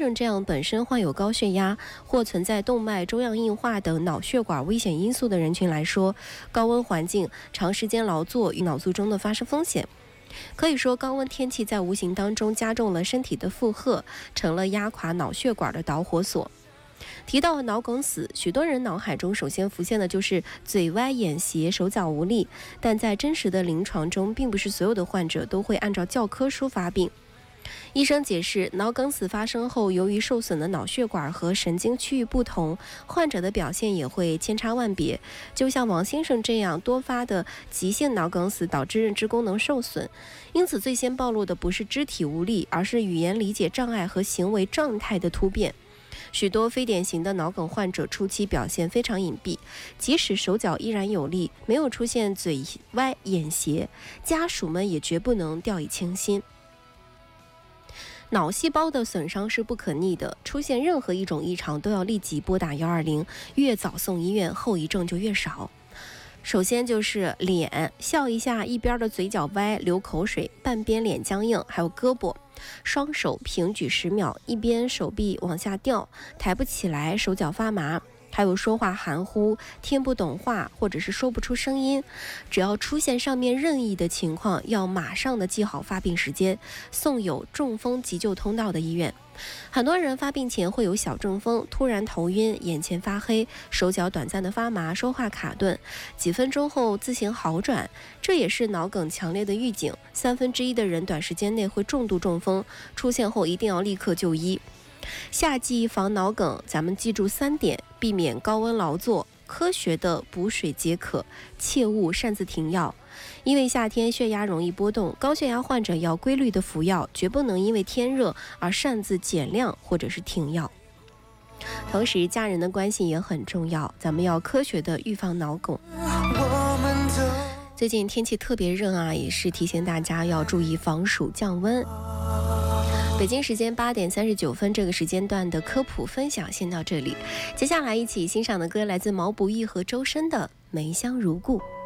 生这样本身患有高血压或存在动脉粥样硬化等脑血管危险因素的人群来说，高温环境、长时间劳作与脑卒中的发生风险。可以说，高温天气在无形当中加重了身体的负荷，成了压垮脑血管的导火索。提到脑梗死，许多人脑海中首先浮现的就是嘴歪眼斜、手脚无力，但在真实的临床中，并不是所有的患者都会按照教科书发病。医生解释，脑梗死发生后，由于受损的脑血管和神经区域不同，患者的表现也会千差万别。就像王先生这样多发的急性脑梗死导致认知功能受损，因此最先暴露的不是肢体无力，而是语言理解障碍和行为状态的突变。许多非典型的脑梗患者初期表现非常隐蔽，即使手脚依然有力，没有出现嘴歪眼斜，家属们也绝不能掉以轻心。脑细胞的损伤是不可逆的，出现任何一种异常都要立即拨打120，越早送医院，后遗症就越少。首先就是脸，笑一下，一边的嘴角歪，流口水，半边脸僵硬，还有胳膊。双手平举10秒，一边手臂往下掉，抬不起来，手脚发麻，还有说话含糊，听不懂话，或者是说不出声音。只要出现上面任意的情况，要马上的记好发病时间，送有中风急救通道的医院。很多人发病前会有小中风，突然头晕，眼前发黑，手脚短暂的发麻，说话卡顿，几分钟后自行好转，这也是脑梗强烈的预警。1/3的人短时间内会重度中风，出现后一定要立刻就医。夏季防脑梗，咱们记住3点：避免高温劳作，科学的补水解渴，切勿擅自停药。因为夏天血压容易波动，高血压患者要规律的服药，绝不能因为天热而擅自减量或者是停药。同时，家人的关系也很重要，咱们要科学的预防脑梗。最近天气特别热啊，也是提醒大家要注意防暑降温。北京时间8点39分，这个时间段的科普分享先到这里。接下来一起欣赏的歌来自毛不易和周深的《梅香如故》。